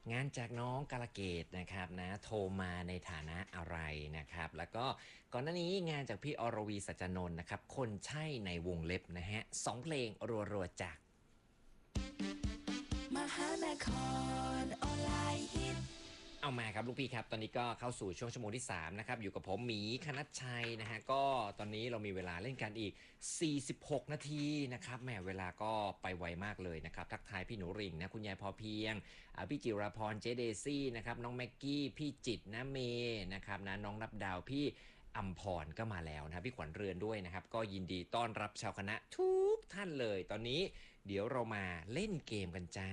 งานจากน้องกาลเกตนะครับนะโทรมาในฐานะอะไรนะครับแล้วก็ก่อนหน้านี้งานจากพี่อรวีสัจจนนท์นะครับคนใช่ในวงเล็บนะฮะ2เพลงรัวๆจากมหานครออนไลน์ฮิตเอามาครับลูกพี่ครับตอนนี้ก็เข้าสู่ช่วงชั่วโมงที่3นะครับอยู่กับผมหมีคณัชชัยนะฮะก็ตอนนี้เรามีเวลาเล่นกันอีก46นาทีนะครับแหมเวลาก็ไปไวมากเลยนะครับทักทายพี่หนูริ่งนะคุณยายพอเพียงพี่จิราพรเจเดซี่นะครับน้องแม็กกี้พี่จิตนะเมนะครับนะน้องนับดาวพี่อัมพรก็มาแล้วนะพี่ขวัญเรือนด้วยนะครับก็ยินดีต้อนรับชาวคณะทุกท่านเลยตอนนี้เดี๋ยวเรามาเล่นเกมกันจ้า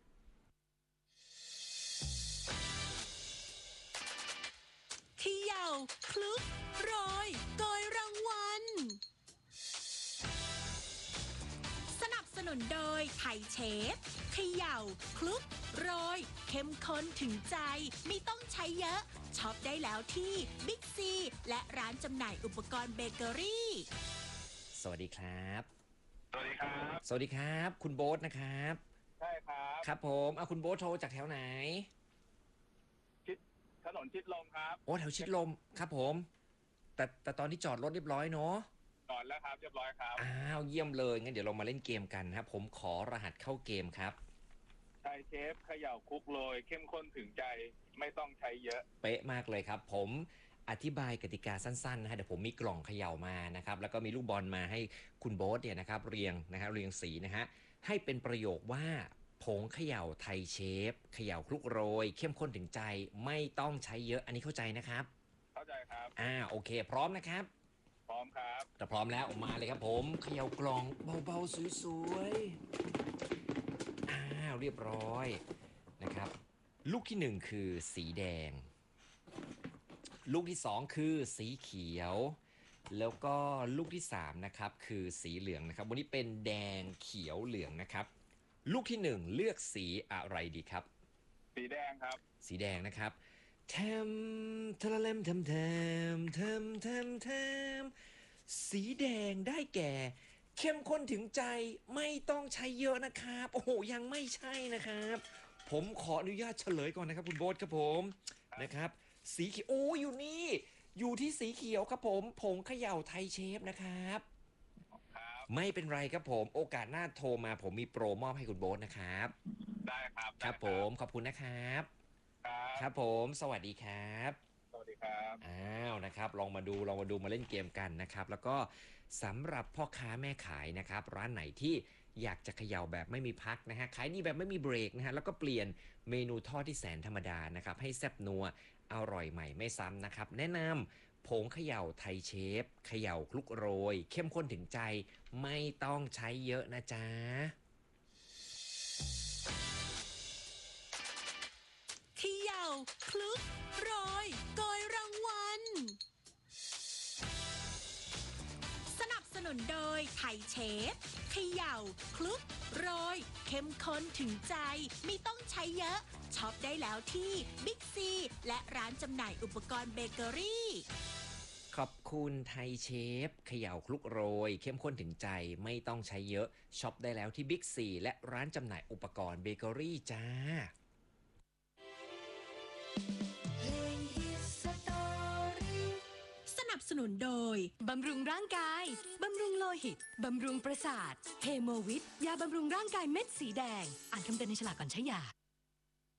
เขย่าคลุกโรยโกยรางวัลสนับสนุนโดยไทยเชฟเขย่าคลุกโรยเข้มข้นถึงใจไม่ต้องใช้เยอะช็อปได้แล้วที่บิ๊กซีและร้านจำหน่ายอุปกรณ์เบเกอรี่สวัสดีครับสวัสดีครับสวัสดีครับคุณโบ๊ทนะครับใช่ครับครับผมคุณโบ๊ทโทรจากแถวไหนชิดถนนชิดลมครับโอ้แถวชิดลมครับผมแต่ตอนที่จอดรถเรียบร้อยเนาะก่อนแล้วครับเรียบร้อยครับอ้าวเยี่ยมเลยงั้นเดี๋ยวเรามาเล่นเกมกันนะครับผมขอรหัสเข้าเกมครับไทยเชฟเขย่าคลุกโรยเข้มข้นถึงใจไม่ต้องใช้เยอะเป๊ะมากเลยครับผมอธิบายกติกาสั้นๆนะฮะเดี๋ยวผมมีกล่องเขย่ามานะครับแล้วก็มีลูกบอลมาให้คุณโบ๊ทเนี่ยนะครับเรียงสีนะฮะให้เป็นประโยคว่าผงเขย่าไทยเชฟเขย่าคลุกโรยเข้มข้นถึงใจไม่ต้องใช้เยอะอันนี้เข้าใจนะครับเข้าใจครับโอเคพร้อมนะครับพร้อมครับแต่พร้อมแล้วออกมาเลยครับผมเขย่ากล่องเบาๆสวยๆเรียบร้อยนะครับลูกที่1คือสีแดงลูกที่2คือสีเขียวแล้วก็ลูกที่3นะครับคือสีเหลืองนะครับวันนี้เป็นแดงเขียวเหลืองนะครับลูกที่1เลือกสีอะไรดีครับสีแดงครับสีแดงนะครับแทมทะเลมแทมแทมแทมแทมแทมสีแดงได้แก่เข้มข้นถึงใจไม่ต้องใช้เยอะนะครับโอ้โหยังไม่ใช่นะครับผมขออนุญาตเฉลยก่อนนะครับคุณโบ๊ทครับผมนะครับสีเขียวโอ้อยู่นี่อยู่ที่สีเขียวครับผมผงเขย่าไทยเชฟนะครับไม่เป็นไรครับผมโอกาสหน้าโทรมาผมมีโปรมอบให้คุณโบ๊ทนะครับได้ครับครับผมขอบคุณนะครับครับผมสวัสดีครับสวัสดีครับนะครับลองมาดูมาเล่นเกมกันนะครับแล้วก็สำหรับพ่อค้าแม่ขายนะครับร้านไหนที่อยากจะเขย่าแบบไม่มีพักนะฮะขายดีแบบไม่มีเบรกนะฮะแล้วก็เปลี่ยนเมนูทอดที่แสนธรรมดานะครับให้แซ่บนัวอร่อยใหม่ไม่ซ้ำนะครับแนะนำผงเขย่าไทยเชฟเขย่าคลุกโรยเข้มข้นถึงใจไม่ต้องใช้เยอะนะจ๊ะเขย่าคลุกโรยโกยรางวัลสนับสนุนโดยไทยเชฟเขย่าคลุกโรยเข้มข้นถึงใจไม่ต้องใช้เยอะช็อปได้แล้วที่บิ๊กซีและร้านจำหน่ายอุปกรณ์เบเกอรี่ขอบคุณไทยเชฟเขย่าคลุกโรยเข้มข้นถึงใจไม่ต้องใช้เยอะช็อปได้แล้วที่บิ๊กซีและร้านจำหน่ายอุปกรณ์เบเกอรี่จ้าสนับสนุนโดยบำรุงร่างกายบำรุงโลหิตบำรุงประสาทเฮโมวิทยาบำรุงร่างกายเม็ดสีแดงอ่านคำเตือนในฉลากก่อนใช้ยา